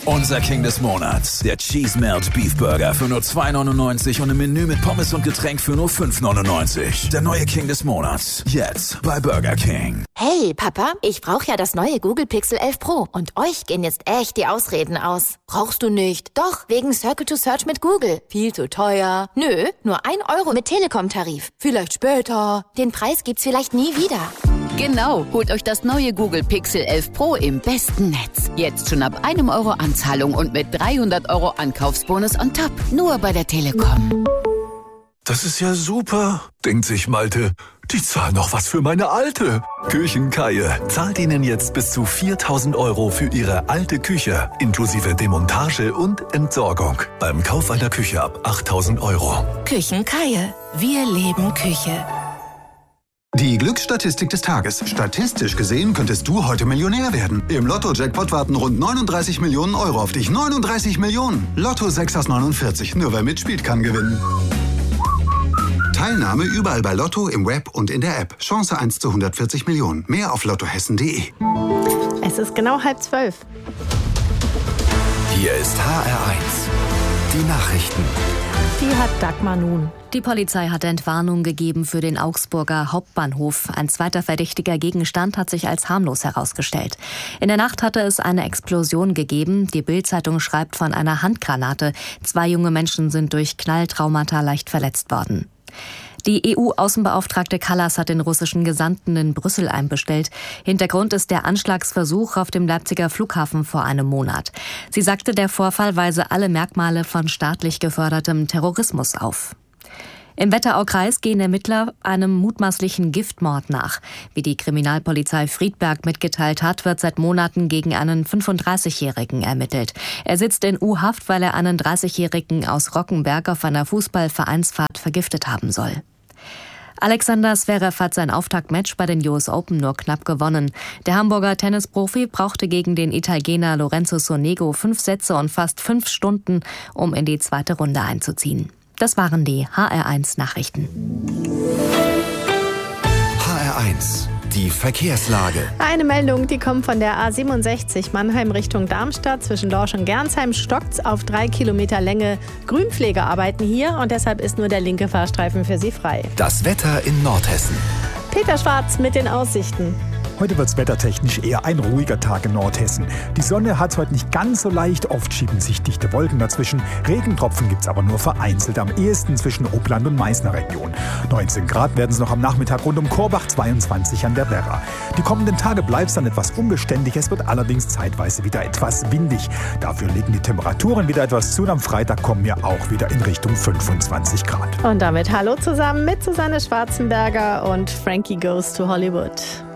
Unser King des Monats. Der Cheese Melt Beef Burger für nur 2,99 und im Menü mit Pommes und Getränk für nur 5,99. Der neue King des Monats. Jetzt bei Burger King. Hey, Papa, ich brauche ja das neue Google Pixel 11 Pro. Und euch gehen jetzt echt die Ausreden aus. Brauchst du nicht. Doch, wegen Circle to Search mit Google. Viel zu teuer. Nö, nur 1 Euro mit Telekom-Tarif. Vielleicht später. Den Preis gibt's vielleicht nie wieder. Genau, holt euch das neue Google Pixel 11 Pro im besten Netz. Jetzt schon ab 1 Euro Anzahlung und mit 300 Euro Ankaufsbonus on top. Nur bei der Telekom. Das ist ja super, denkt sich Malte. Die zahlen noch was für meine Alte. Küchenkaie zahlt Ihnen jetzt bis zu 4.000 Euro für Ihre alte Küche, inklusive Demontage und Entsorgung. Beim Kauf einer Küche ab 8.000 Euro. Küchenkaie. Wir leben Küche. Die Glücksstatistik des Tages. Statistisch gesehen könntest du heute Millionär werden. Im Lotto-Jackpot warten rund 39 Millionen Euro auf dich. 39 Millionen! Lotto 6 aus 49. Nur wer mitspielt, kann gewinnen. Teilnahme überall bei Lotto, im Web und in der App. Chance 1 zu 140 Millionen. Mehr auf lottohessen.de. Es ist genau 11:30. Hier ist HR1. Die Nachrichten. Die hat Dagmar nun. Die Polizei hat Entwarnung gegeben für den Augsburger Hauptbahnhof. Ein zweiter verdächtiger Gegenstand hat sich als harmlos herausgestellt. In der Nacht hatte es eine Explosion gegeben. Die Bild-Zeitung schreibt von einer Handgranate. 2 junge Menschen sind durch Knalltraumata leicht verletzt worden. Die EU-Außenbeauftragte Kallas hat den russischen Gesandten in Brüssel einbestellt. Hintergrund ist der Anschlagsversuch auf dem Leipziger Flughafen vor einem Monat. Sie sagte, der Vorfall weise alle Merkmale von staatlich gefördertem Terrorismus auf. Im Wetteraukreis gehen Ermittler einem mutmaßlichen Giftmord nach. Wie die Kriminalpolizei Friedberg mitgeteilt hat, wird seit Monaten gegen einen 35-Jährigen ermittelt. Er sitzt in U-Haft, weil er einen 30-Jährigen aus Rockenberg auf einer Fußballvereinsfahrt vergiftet haben soll. Alexander Zverev hat sein Auftaktmatch bei den US Open nur knapp gewonnen. Der Hamburger Tennisprofi brauchte gegen den Italiener Lorenzo Sonego 5 Sätze und fast 5 Stunden, um in die zweite Runde einzuziehen. Das waren die HR1 Nachrichten. HR1, die Verkehrslage. Eine Meldung, die kommt von der A67 Mannheim Richtung Darmstadt. Zwischen Dorsch und Gernsheim stockt's auf 3 Kilometer Länge. Grünpfleger arbeiten hier und deshalb ist nur der linke Fahrstreifen für sie frei. Das Wetter in Nordhessen. Peter Schwarz mit den Aussichten. Heute wird es wettertechnisch eher ein ruhiger Tag in Nordhessen. Die Sonne hat es heute nicht ganz so leicht, oft schieben sich dichte Wolken dazwischen. Regentropfen gibt es aber nur vereinzelt, am ehesten zwischen Oppland und Meißner Region. 19 Grad werden es noch am Nachmittag rund um Korbach, 22 an der Werra. Die kommenden Tage bleibt es dann etwas unbeständig, es wird allerdings zeitweise wieder etwas windig. Dafür legen die Temperaturen wieder etwas zu und am Freitag kommen wir auch wieder in Richtung 25 Grad. Und damit hallo zusammen mit Susanne Schwarzenberger und Frankie Goes to Hollywood.